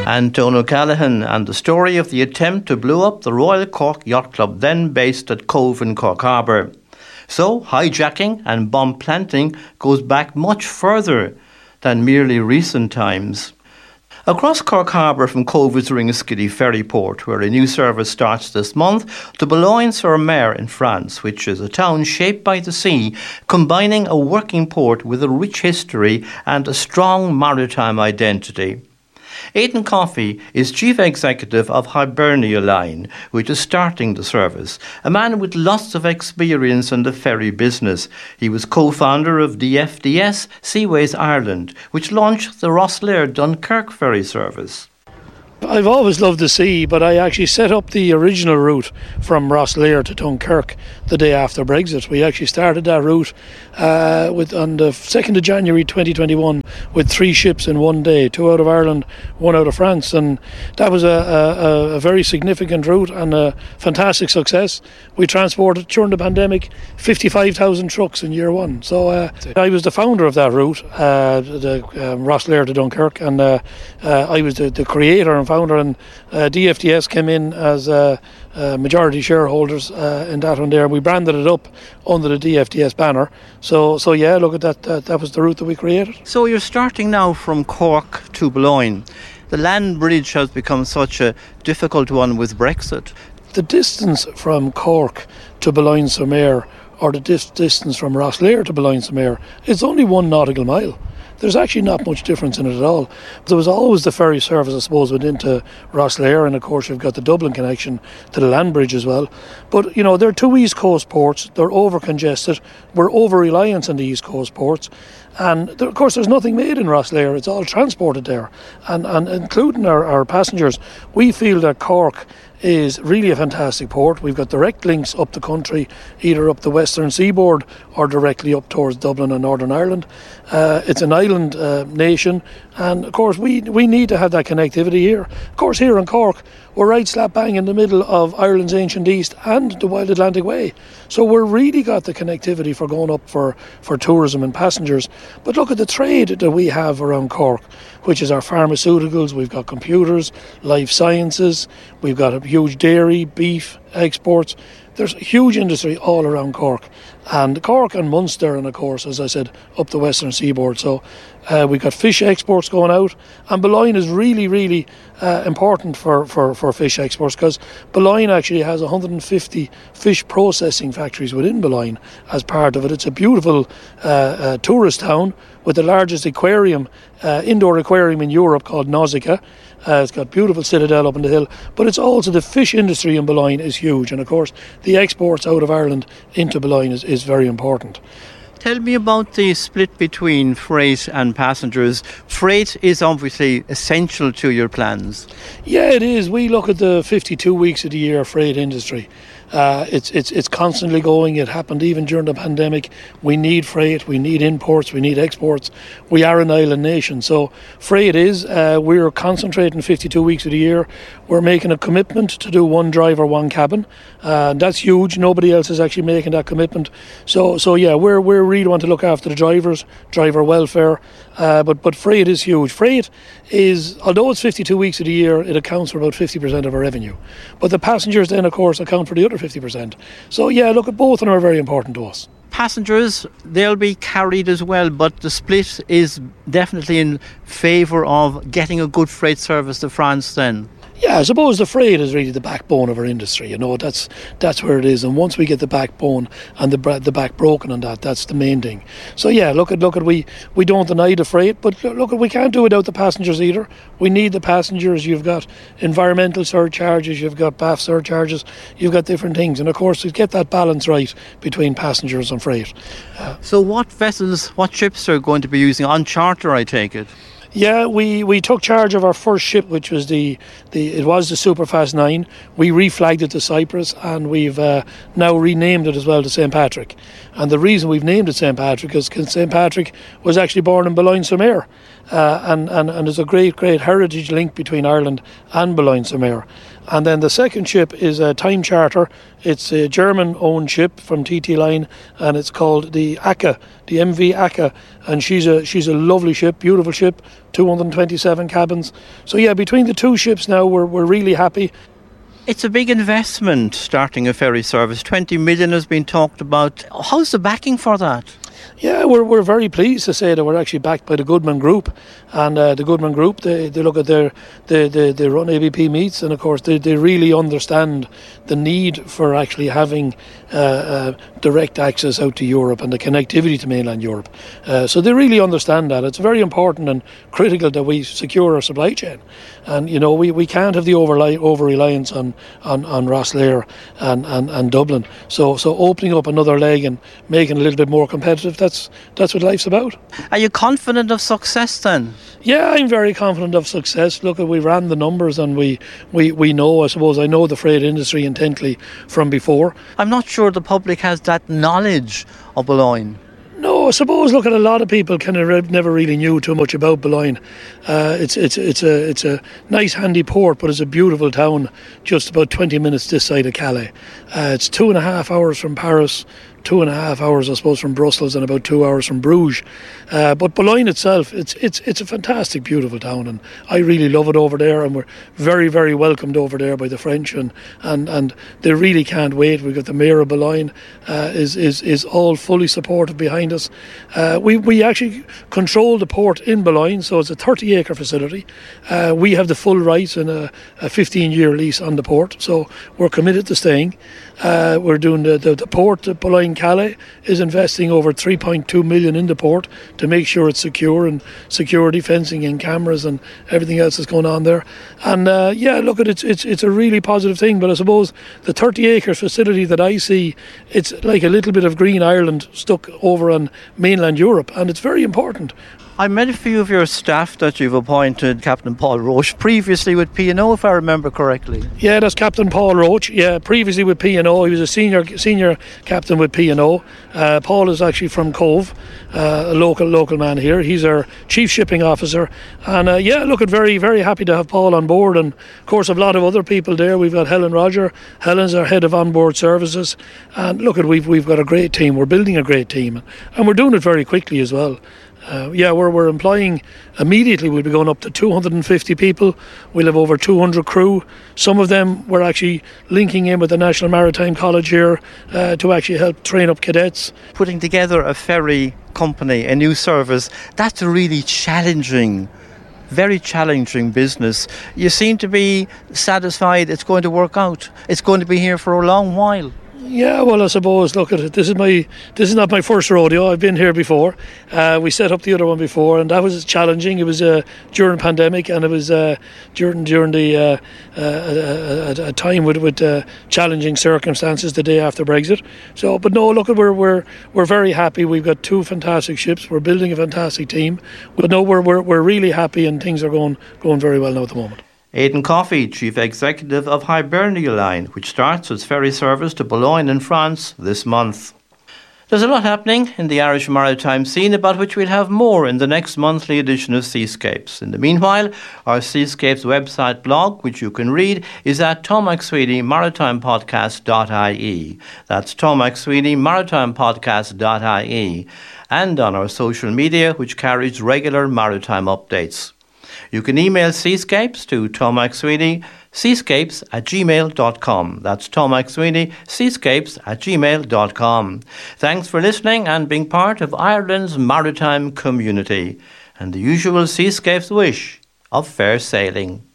Anton O'Callaghan and the story of the attempt to blow up the Royal Cork Yacht Club, then based at Cove in Cork Harbour. So hijacking and bomb planting goes back much further than merely recent times. Across Cork Harbour from Cove's Ringaskiddy ferry port, where a new service starts this month, to Boulogne-sur-Mer in France, which is a town shaped by the sea, combining a working port with a rich history and a strong maritime identity. Aidan Coffey is Chief Executive of Hibernia Line, which is starting the service, a man with lots of experience in the ferry business. He was co-founder of DFDS Seaways Ireland, which launched the Rosslare Dunkirk ferry service. I've always loved the sea, but I actually set up the original route from Rosslare to Dunkirk the day after Brexit. We actually started that route on the 2nd of January 2021 with 3 ships in one day, 2 out of Ireland, 1 out of France, and that was a very significant route and a fantastic success. We transported during the pandemic 55,000 trucks in year 1. So I was the founder of that route, the Rosslare to Dunkirk, and I was the creator and founder, and DFDS came in as majority shareholders in that one there. We branded it up under the DFDS banner. So yeah, look at that. That was the route that we created. So you're starting now from Cork to Boulogne. The land bridge has become such a difficult one with Brexit. The distance from Cork to Boulogne-sur-Mer, or the distance from Rosslare to Boulogne-sur-Mer, is only 1 nautical mile. There's actually not much difference in it at all. There was always the ferry service, I suppose, went into Rosslare, and of course you've got the Dublin connection to the land bridge as well. But, you know, they're 2 East Coast ports, they're over-congested, we're over-reliant on the East Coast ports, and of course there's nothing made in Rosslare, it's all transported there. And including our passengers, we feel that Cork is really a fantastic port. We've got direct links up the country, either up the western seaboard or directly up towards Dublin and Northern Ireland. It's an island nation, and of course we need to have that connectivity here. Of course, here in Cork, we're right slap bang in the middle of Ireland's ancient east and the Wild Atlantic Way. So we're really got the connectivity for going up for tourism and passengers. But look at the trade that we have around Cork, which is our pharmaceuticals, we've got computers, life sciences, we've got a huge dairy, beef, exports. There's a huge industry all around Cork. And Cork and Munster, and of course, as I said, up the western seaboard. So we've got fish exports going out. And Boulogne is really, really important for fish exports, because Boulogne actually has 150 fish processing factories within Boulogne as part of it. It's a beautiful tourist town with the largest aquarium, indoor aquarium in Europe, called Nausicaa. It's got beautiful citadel up on the hill, but it's also the fish industry in Boulogne is huge, and of course the exports out of Ireland into Boulogne is very important. Tell me about the split between freight and passengers. Freight is obviously essential to your plans. Yeah, it is. We look at the 52 weeks of the year freight industry. It's constantly going. It happened even during the pandemic. We need freight, we need imports, we need exports. We are an island nation, so freight is. We're concentrating 52 weeks of the year. We're making a commitment to do 1 driver, 1 cabin. That's huge. Nobody else is actually making that commitment. So yeah, we really want to look after the drivers, driver welfare. But freight is huge. Freight is, although it's 52 weeks of the year, it accounts for about 50% of our revenue. But the passengers then, of course, account for the other 50%. So yeah, look, at both of them are very important to us. Passengers, they'll be carried as well, but the split is definitely in favour of getting a good freight service to France then. Yeah, I suppose the freight is really the backbone of our industry. You know, that's where it is. And once we get the backbone and the back broken on that, that's the main thing. So yeah, look at we don't deny the freight, but look, we can't do without the passengers either. We need the passengers. You've got environmental surcharges, you've got BAF surcharges, you've got different things, and of course to get that balance right between passengers and freight. So what vessels, what ships are going to be using on charter, I take it? Yeah, we took charge of our first ship, which was it was the Superfast 9. We reflagged it to Cyprus, and we've now renamed it as well to St. Patrick. And the reason we've named it St. Patrick is because St. Patrick was actually born in Boulogne-sur-Mer. and there's a great heritage link between Ireland and Boulogne-sur-Mer. And then the second ship is a time charter. It's a German-owned ship from TT Line, and it's called the Akka, the MV Akka, and she's a lovely ship, beautiful ship, 227 cabins. So yeah, between the two ships now, we're really happy. It's a big investment starting a ferry service. 20 million has been talked about. How's the backing for that? Yeah, we're very pleased to say that we're actually backed by the Goodman Group, and the Goodman Group they look at they run ABP meets, and of course they really understand the need for actually having direct access out to Europe and the connectivity to mainland Europe. So they really understand that. It's very important and critical that we secure our supply chain, and you know we can't have the over reliance on Rosslare and Dublin. So opening up another leg and making it a little bit more competitive. That's what life's about. Are you confident of success then? Yeah, I'm very confident of success. Look, we ran the numbers and we know, I know the freight industry intently from before. I'm not sure the public has that knowledge of Boulogne. No, I suppose. Look, at a lot of people never really knew too much about Boulogne. It's a nice, handy port, but it's a beautiful town, just about 20 minutes this side of Calais. It's 2.5 hours from Paris, 2.5 hours, I suppose, from Brussels, and about 2 hours from Bruges. But Boulogne itself, it's a fantastic, beautiful town, and I really love it over there. And we're very, very welcomed over there by the French, and they really can't wait. We've got the Mayor of Boulogne is all fully supportive behind us. We actually control the port in Boulogne, so it's a 30-acre facility. We have the full rights and a 15-year lease on the port, so we're committed to staying. We're doing the port at Boulogne-Calais is investing over 3.2 million in the port to make sure it's secure, and security fencing and cameras and everything else that's going on there. And look, it's a really positive thing. But I suppose the 30-acre facility that I see, it's like a little bit of green Ireland stuck over on mainland Europe, and it's very important. I met a few of your staff that you've appointed, Captain Paul Roche, previously with P&O, if I remember correctly. Yeah, that's Captain Paul Roche. Yeah, previously with P&O. He was a senior captain with P&O. Paul is actually from Cove, a local man here. He's our chief shipping officer. And look, very, very happy to have Paul on board. And of course, a lot of other people there. We've got Helen Roger. Helen's our head of onboard services. And look, we've got a great team. We're building a great team, and we're doing it very quickly as well. We're employing immediately. We'll be going up to 250 people. We'll have over 200 crew. Some of them we're actually linking in with the National Maritime College here to actually help train up cadets. Putting together a ferry company, a new service, that's a really challenging, very challenging business. You seem to be satisfied it's going to work out. It's going to be here for a long while. Yeah, well, I suppose, look at it. This is not my first rodeo. I've been here before. We set up the other one before, and that was challenging. It was during pandemic, and it was during the a time with challenging circumstances the day after Brexit. So, but no, look, we're very happy. We've got two fantastic ships. We're building a fantastic team. But no, we're really happy, and things are going very well now at the moment. Aidan Coffey, Chief Executive of Hibernia Line, which starts its ferry service to Boulogne in France this month. There's a lot happening in the Irish maritime scene, about which we'll have more in the next monthly edition of Seascapes. In the meanwhile, our Seascapes website blog, which you can read, is at tommcsweeney.maritimepodcast.ie. That's tommcsweeney.maritimepodcast.ie. And on our social media, which carries regular maritime updates. You can email Seascapes to Tom McSweeney, seascapes@gmail.com. That's Tom McSweeney, seascapes@gmail.com. Thanks for listening and being part of Ireland's maritime community. And the usual Seascapes wish of fair sailing.